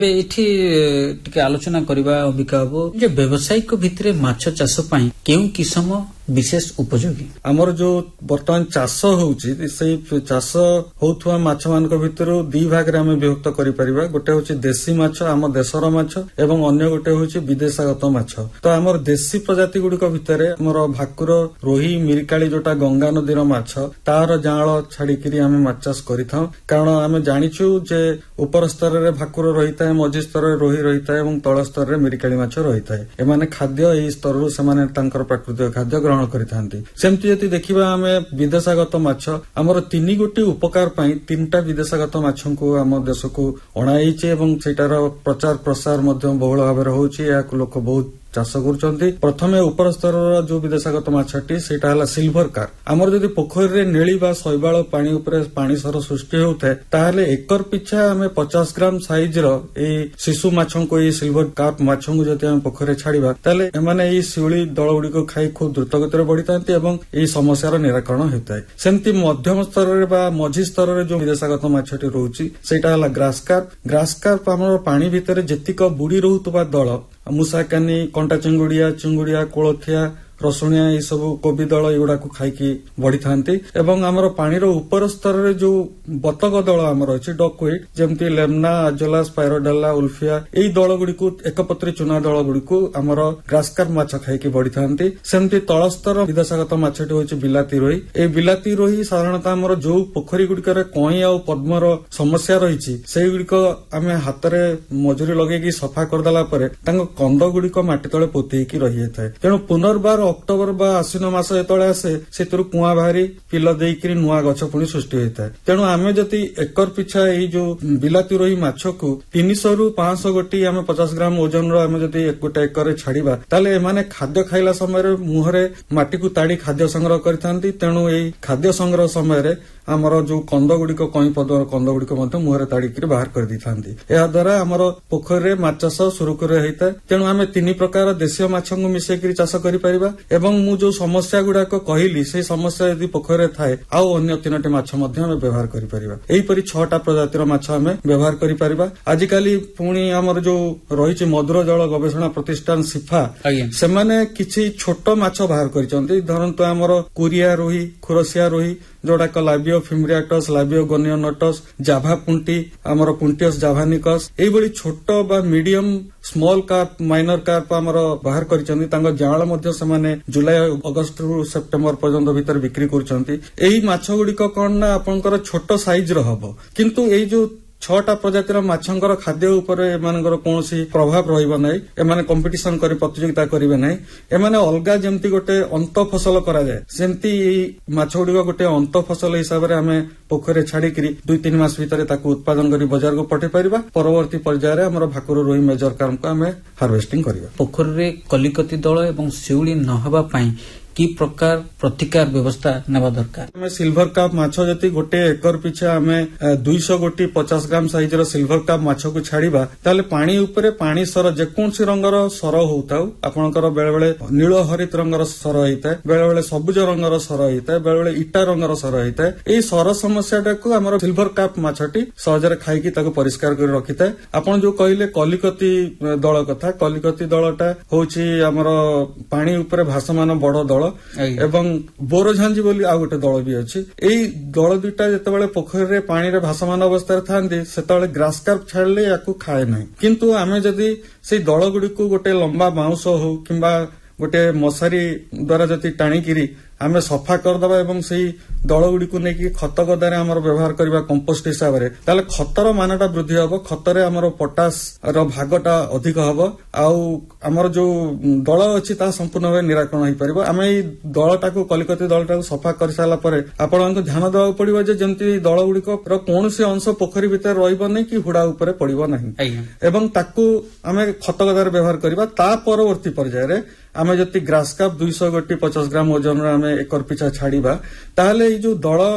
ଏଠି ଟିକେ ଆଲୋଚନା କରିବା ଅବିକା ହବ ଯେ ବ୍ୟବସାୟିକ ଭିତରେ ମାଛ ଚାଷ ପାଇଁ କେଉଁ କିସମ ବିଶେଷ ଉପଯୋଗୀ? ଆମର ଯୋଉ ବର୍ତ୍ତମାନ ଚାଷ ହଉଛି ସେଇ ଚାଷ ହଉଥିବା ମାଛ ମାନଙ୍କ ଭିତରୁ ଦି ଭାଗରେ ଆମେ ବିଭକ୍ତ କରିପାରିବା। ଗୋଟେ ହଉଛି ଦେଶୀ ମାଛ, ଆମ ଦେଶର ମାଛ, ଏବଂ ଅନ୍ୟ ଗୋଟେ ହଉଛି ବିଦେଶାଗତ ମାଛ। ତ ଆମର ଦେଶୀ ପ୍ରଜାତି ଗୁଡିକ ଭିତରେ ଆମର ଭାକୁର, ରୋହି, ମିରିକାଳି ଯୋଉଟା ଗଙ୍ଗା ନଦୀର ମାଛ, ତାର ଜାଁଳ ଛାଡିକିରି ଆମେ ମାଛ ଚାଷ କରିଥାଉ। କାରଣ ଆମେ ଜାଣିଛୁ ଯେ ଉପର ସ୍ତରରେ ଭାକୁର ରହିଥାଏ, ମଝି ସ୍ତରରେ ରୋହି ରହିଥାଏ ଏବଂ ତଳ ସ୍ତରରେ ମିରିକାଳି ମାଛ ରହିଥାଏ। ଏମାନେ ଖାଦ୍ୟ ଏହି ସ୍ତରରୁ ସେମାନେ ତାଙ୍କର ପ୍ରାକୃତିକ ଖାଦ୍ୟ ଗ୍ରହଣ କରିଥାନ୍ତି। ସେମିତି ଯଦି ଦେଖିବା ଆମେ ବିଦେଶାଗତ ମାଛ, ଆମର 3 ଗୋଟି ଉପକାର ପାଇଁ 3ଟା ବିଦେଶାଗତ ମାଛକୁ ଆମ ଦେଶକୁ ଅଣାଯାଇଛି ଏବଂ ସେଇଟାର ପ୍ରଚାର ପ୍ରସାର ମଧ୍ୟ ବହୁଳ ଭାବରେ ହଉଛି। ଏହାକୁ ଲୋକ ବହୁତ ଚାଷ କରୁଛନ୍ତି। ପ୍ରଥମେ ଉପର ସ୍ତରର ଯୋଉ ବିଦେଶାଗତ ମାଛଟି ସେଇଟା ହେଲା ସିଲଭର କାର୍ପ। ଆମର ଯଦି ପୋଖରୀରେ ନେଳି ବା ଶୈବାଳ ପାଣି ଉପରେ ପାଣି ସର ସୃଷ୍ଟି ହେଉଥାଏ ତାହେଲେ ଏକର ପିଛା ଆମେ 50 ଗ୍ରାମ ସାଇଜର ଏଇ ଶିଶୁ ମାଛଙ୍କୁ, ଏଇ ସିଲଭର କାର୍ପ ମାଛଙ୍କୁ ଯଦି ଆମେ ପୋଖରୀରେ ଛାଡିବା ତାହେଲେ ଏମାନେ ଏଇ ଶିଉଳି ଦଳ ଗୁଡିକ ଖାଇ ଖୁବ ଦ୍ରୁତ ଗତିରେ ବଢିଥାନ୍ତି ଏବଂ ଏହି ସମସ୍ୟାର ନିରାକରଣ ହେଉଥାଏ। ସେମିତି ମଧ୍ୟମ ସ୍ତରରେ ବା ମଝି ସ୍ତରରେ ଯୋଉ ବିଦେଶାଗତ ମାଛଟି ରହୁଛି ସେଇଟା ହେଲା ଗ୍ରାସ କାର୍ପ। ଗ୍ରାସ କାର୍ପ ଆମର ପାଣି ଭିତରେ ଯେତିକ ବୁଡି ରହୁଥିବା ଦଳ, ମୂଷାକାନି, କଣ୍ଟା ଚିଙ୍ଗୁଡିଆ, କୋଳଥିଆ, ରସୁଣିଆ, ଏଇ ସବୁ କୋବି ଦଳ ଏଗୁଡାକୁ ଖାଇକି ବଢିଥାନ୍ତି। ଏବଂ ଆମର ପାଣିର ଉପର ସ୍ତରରେ ଯୋଉ ବତକ ଦଳ ଆମର ଅଛି ଡକୱିଟ୍, ଯେମିତି ଲେମ୍ନା, ଆଜୋଲା, ସ୍ପାଇରୋଡାଲା, ଉଲଫିଆ, ଏଇ ଦଳ ଗୁଡିକୁ, ଏକପତ୍ରୀ ଚୁନା ଦଳ ଗୁଡିକୁ ଆମର ଗ୍ରାସକାର୍ପ ମାଛ ଖାଇକି ବଢିଥାନ୍ତି। ସେମିତି ତଳସ୍ତର ବିଦେଶାଗତ ମାଛଟି ହଉଛି ବିଲାତି ରୋହି। ଏଇ ବିଲାତି ରୋହି ସାଧାରଣତଃ ଆମର ଯୋଉ ପୋଖରୀ ଗୁଡିକରେ କଇଁ ଆଉ ପଦ୍ମର ସମସ୍ୟା ରହିଛି ସେଇଗୁଡିକ ଆମେ ହାତରେ ମଜୁରୀ ଲଗେଇକି ସଫା କରିଦେଲା ପରେ ତାଙ୍କ କନ୍ଦ ଗୁଡିକ ମାଟି ତଳେ ପୋତି ହେଇକି ରହିଯାଇଥାଏ। ତେଣୁ ପୁନର୍ବାର ଅକ୍ଟୋବର ବା ଆଶ୍ୱିନ ମାସ ଯେତେବେଳେ ଆସେ ସେଥିରୁ କୁଆଁ ବାହାରି ପିଲ ଦେଇକରି ନୂଆ ଗଛ ପୁଣି ସୃଷ୍ଟି ହୋଇଥାଏ। ତେଣୁ ଆମେ ଯଦି ଏକର ପିଛା ଏଇ ଯୋଉ ବିଲାତି ରୋହି ମାଛକୁ 300 ରୁ 500 ଗୋଟି ଆମେ 50 ଗ୍ରାମ ଓଜନର ଆମେ ଯଦି ଗୋଟେ ଏକରରେ ଛାଡିବା ତାହେଲେ ଏମାନେ ଖାଦ୍ୟ ଖାଇଲା ସମୟରେ ମୁହଁରେ ମାଟିକୁ ତାଡି ଖାଦ୍ୟ ସଂଗ୍ରହ କରିଥାନ୍ତି। ତେଣୁ ଏଇ ଖାଦ୍ୟ ସଂଗ୍ରହ ସମୟରେ ଆମର ଯୋଉ କନ୍ଦ ଗୁଡିକ, କଇଁ ପଦ୍ମର କନ୍ଦ ଗୁଡିକ ମଧ୍ୟ ମୁହଁରେ ତାଡିକିରି ବାହାର କରିଦେଇଥାନ୍ତି। ଏହା ଦ୍ୱାରା ଆମର ପୋଖରୀରେ ମାଛ ଚାଷ ସୁରୁଖୁରୁରେ ହେଇଥାଏ। ତେଣୁ ଆମେ 3 ପ୍ରକାର ଦେଶୀୟ ମାଛଙ୍କୁ ମିଶେଇକିରି ଚାଷ କରିପାରିବା ଏବଂ ମୁଁ ଯୋଉ ସମସ୍ୟା ଗୁଡାକ କହିଲି ସେଇ ସମସ୍ୟା ଯଦି ପୋଖରୀରେ ଥାଏ ଆଉ ଅନ୍ୟ 3ଟି ମାଛ ମଧ୍ୟ ଆମେ ବ୍ୟବହାର କରିପାରିବା। ଏହିପରି 6ଟା ପ୍ରଜାତିର ମାଛ ଆମେ ବ୍ୟବହାର କରିପାରିବା। ଆଜିକାଲି ପୁଣି ଆମର ଯୋଉ ରହିଛି ମଧୁର ଜଳ ଗବେଷଣା ପ୍ରତିଷ୍ଠାନ ସିଫା, ସେମାନେ କିଛି ଛୋଟ ମାଛ ବାହାର କରିଛନ୍ତି। ଧରନ୍ତୁ ଆମର କୁରିଆ ରୋହି, ଖୁରସିଆ ରୋହି, ଯୋଉଟାକ ଲାବିଓ ଫିମ୍ରିଆଟସ୍, ଲାବିଓ ଗନିଅନଟସ୍, ଜାଭା ପୁଣ୍ଟି, ଆମର ପୁଣ୍ଟିଅସ୍ ଜାଭାନିକସ୍, ଏଇଭଳି ଛୋଟ ବା medium small carp, minor carp ଆମର ବାହାର କରିଛନ୍ତି। ତାଙ୍କ ଜାଁଳ ମଧ୍ୟ ସେମାନେ ଜୁଲାଇ ଅଗଷ୍ଟରୁ ସେପ୍ଟେମ୍ବର ପର୍ଯ୍ୟନ୍ତ ଭିତରେ ବିକ୍ରି କରୁଛନ୍ତି। ଏହି ମାଛ ଗୁଡିକ କଣ ନା ଆପଣଙ୍କର ଛୋଟ ସାଇଜର ହବ, କିନ୍ତୁ ଏଇ ଯୋଉ 6ଟା ପ୍ରଜାତିର ମାଛଙ୍କର ଖାଦ୍ୟ ଉପରେ ଏମାନଙ୍କର କୌଣସି ପ୍ରଭାବ ରହିବ ନାହିଁ। ଏମାନେ କମ୍ପିଟିସନ କରି ପ୍ରତିଯୋଗିତା କରିବେ ନାହିଁ। ଏମାନେ ଅଲଗା ଯେମିତି ଗୋଟେ ଅନ୍ତ ଫସଲ କରାଯାଏ ସେମିତି ଏଇ ମାଛ ଗୁଡିକ ଗୋଟେ ଅନ୍ତ ଫସଲ ହିସାବରେ ଆମେ ପୋଖରୀରେ ଛାଡିକିରି 2-3 ମାସ ଭିତରେ ତାକୁ ଉତ୍ପାଦନ କରି ବଜାରକୁ ପଠାଇ ପାରିବା। ପରବର୍ତ୍ତୀ ପର୍ଯ୍ୟାୟରେ ଆମର ଭାକୁର, ରୋହି, ମେଜର କାର୍ପକୁ ଆମେ ହାର୍ଭେଷ୍ଟିଂ କରିବା। ପୋଖରୀରେ କଲିକତି ଦଳ ଏବଂ ଶିଉଳି ନ ହେବା ପାଇଁ କି ପ୍ରକାର ପ୍ରତିକାର ବ୍ୟବସ୍ଥା ନେବା ଦରକାର? ଆମେ ସିଲଭର କାର୍ପ ମାଛ ଯଦି ଗୋଟେ ଏକର ପିଛା ଆମେ 200 ଗୋଟି 50 ଗ୍ରାମ ସାଇଜର ସିଲଭର କାର୍ପ ମାଛକୁ ଛାଡିବା ତାହେଲେ ପାଣି ଉପରେ ପାଣି ସର ଯେକୌଣସି ରଙ୍ଗର ସର ହଉଥାଉ, ଆପଣଙ୍କର ବେଳେବେଳେ ନୀଳ ହରିତ ରଙ୍ଗର ସର ହେଇଥାଏ, ବେଳେବେଳେ ସବୁଜ ରଙ୍ଗର ସର ହେଇଥାଏ, ବେଳେବେଳେ ଇଟା ରଙ୍ଗର ସର ହେଇଥାଏ। ଏଇ ସର ସମସ୍ୟାଟାକୁ ଆମର ସିଲଭର କାର୍ପ ମାଛଟି ସହଜରେ ଖାଇକି ତାକୁ ପରିଷ୍କାର କରି ରଖିଥାଏ। ଆପଣ ଯୋଉ କହିଲେ କଲିକତି ଦଳ କଥା, କଲିକତି ଦଳଟା ହଉଛି ଆମର ପାଣି ଉପରେ ଭାସମାନ ବଡ ଦଳ ଏବଂ ବୋରଝାଞ୍ଜି ବୋଲି ଆଉ ଗୋଟେ ଦଳ ବି ଅଛି। ଏଇ ଦଳ ଦୁଇଟା ଯେତେବେଳେ ପୋଖରୀରେ ପାଣିରେ ଭାସମାନ ଅବସ୍ଥାରେ ଥାନ୍ତି ସେତେବେଳେ ଗ୍ରାସ କାର୍ପ ଛାଡିଲେ ୟାକୁ ଖାଏ ନାହିଁ। କିନ୍ତୁ ଆମେ ଯଦି ସେଇ ଦଳ ଗୁଡିକୁ ଗୋଟେ ଲମ୍ବା ବାଉଁଶ ହଉ କିମ୍ବା ଗୋଟେ ମଶାରୀ ଦ୍ୱାରା ଯଦି ଟାଣିକିରି ଆମେ ସଫା କରିଦେବା ଏବଂ ସେଇ ଦଳ ଗୁଡିକୁ ନେଇକି ଖତ ଗଦାରେ ଆମର ବ୍ୟବହାର କରିବା କମ୍ପୋଷ୍ଟ ହିସାବରେ, ତାହେଲେ ଖତର ମାନଟା ବୃଦ୍ଧି ହବ, ଖତରେ ଆମର ପଟାସ ର ଭାଗଟା ଅଧିକ ହବ ଆଉ ଆମର ଯୋଉ ଦଳ ଅଛି ତାହା ସମ୍ପୂର୍ଣ୍ଣ ଭାବେ ନିରାକରଣ ହେଇପାରିବ। ଆମେ ଏଇ ଦଳଟାକୁ, କଲିକତି ଦଳଟାକୁ ସଫା କରିସାରିଲା ପରେ ଆପଣଙ୍କୁ ଧ୍ୟାନ ଦେବାକୁ ପଡିବ ଯେ ଯେମିତି ଦଳ ଗୁଡିକର କୌଣସି ଅଂଶ ପୋଖରୀ ଭିତରେ ରହିବ ନାହିଁ କି ହୁଡା ଉପରେ ପଡିବ ନାହିଁ ଏବଂ ତାକୁ ଆମେ ଖତ ଗଦାରେ ବ୍ୟବହାର କରିବା। ତା ପରବର୍ତ୍ତୀ ପର୍ଯ୍ୟାୟରେ ଆମେ ଯଦି ଗ୍ରାସ କାର୍ପ 200 ଗୋଟି 50 ଗ୍ରାମ ଓଜନରେ ଆମେ ଏକର ପିଛା ଛାଡିବା ତାହେଲେ ଏଇ ଯୋଉ ଦଳ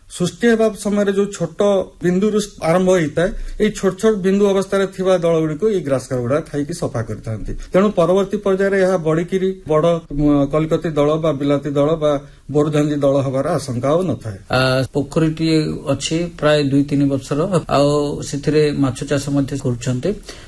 ସୃଷ୍ଟି ହେବା ସମୟରେ ଯୋଉ ଛୋଟ ବିନ୍ଦୁରୁ ଆରମ୍ଭ ହେଇଥାଏ, ଏଇ ଛୋଟ ଛୋଟ ବିନ୍ଦୁ ଅବସ୍ଥାରେ ଥିବା ଦଳ ଗୁଡିକୁ ଏଇ ଗ୍ରାସକାର ଗୁଡା ଖାଇକି ସଫା କରିଥାନ୍ତି। ତେଣୁ ପରବର୍ତ୍ତୀ ପର୍ଯ୍ୟାୟରେ ଏହା ବଢିକିରି ବଡ କଲିକତି ଦଳ ବା ବିଲାତି ଦଳ ବା ବୋରୁଝାଞ୍ଜି ଦଳ ହେବାର ଆଶଙ୍କା ଆଉ ନଥାଏ। ପୋଖରୀଟିଏ ଅଛି ପ୍ରାୟ 2-3 ବର୍ଷର, ଆଉ ସେଥିରେ ମାଛ ଚାଷ ମଧ୍ୟ କରୁଛନ୍ତି।